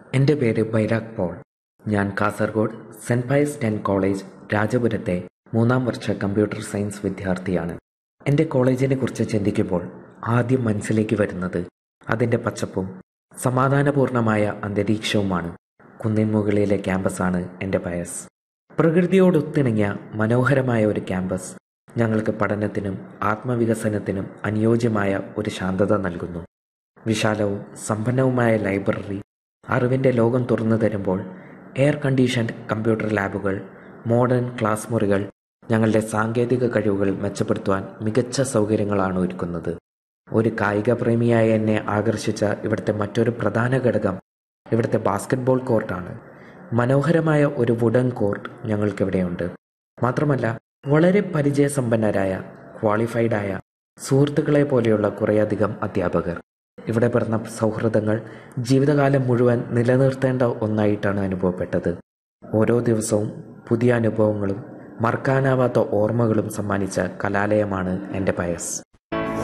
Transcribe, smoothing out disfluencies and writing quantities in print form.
എൻ്റെ പേര് ബൈരാഗ് പോൾ. ഞാൻ കാസർഗോഡ് സെൻറ് പയസ് 10 കോളേജ് രാജപുരത്തെ 3-ാം വർഷ കമ്പ്യൂട്ടർ സയൻസ് വിദ്യാർത്ഥിയാണ്. എൻ്റെ കോളേജിനെ കുറിച്ച് ചിന്തിക്കുമ്പോൾ ആദ്യം മനസ്സിലേക്ക് വരുന്നത് അതിൻ്റെ പച്ചപ്പും സമാധാനപൂർണമായ അന്തരീക്ഷവുമാണ്. കുന്നിൻ മുകളിലെ ക്യാമ്പസാണ് എൻ്റെ പയസ്. പ്രകൃതിയോടൊത്തിണങ്ങിയ മനോഹരമായ ഒരു ക്യാമ്പസ് ഞങ്ങൾക്ക് പഠനത്തിനും ആത്മവികസനത്തിനും അനുയോജ്യമായ ഒരു ശാന്തത നൽകുന്നു. വിശാലവും സമ്പന്നവുമായ ലൈബ്രറി അറിവിൻ്റെ ലോകം തുറന്നു തരുമ്പോൾ എയർ കണ്ടീഷൻഡ് കമ്പ്യൂട്ടർ ലാബുകൾ, മോഡേൺ ക്ലാസ് മുറികൾ ഞങ്ങളുടെ സാങ്കേതിക കഴിവുകൾ മെച്ചപ്പെടുത്തുവാൻ മികച്ച സൗകര്യങ്ങളാണ് ഒരുക്കുന്നത്. ഒരു കായിക പ്രേമിയായ എന്നെ ആകർഷിച്ച ഇവിടുത്തെ മറ്റൊരു പ്രധാന ഘടകം ഇവിടുത്തെ ബാസ്കറ്റ്ബോൾ കോർട്ടാണ്. മനോഹരമായ ഒരു വുഡൻ കോർട്ട് ഞങ്ങൾക്കിവിടെയുണ്ട്. മാത്രമല്ല വളരെ പരിചയസമ്പന്നരായ ക്വാളിഫൈഡായ സുഹൃത്തുക്കളെ പോലെയുള്ള കുറേയധികം അധ്യാപകർ. ഇവിടെ പിറന്ന സൗഹൃദങ്ങൾ ജീവിതകാലം മുഴുവൻ നിലനിർത്തേണ്ട ഒന്നായിട്ടാണ് അനുഭവപ്പെട്ടത്. ഓരോ ദിവസവും പുതിയ അനുഭവങ്ങളും മറക്കാനാവാത്ത ഓർമ്മകളും സമ്മാനിച്ച കലാലയമാണ് എൻ്റെ പയസ്.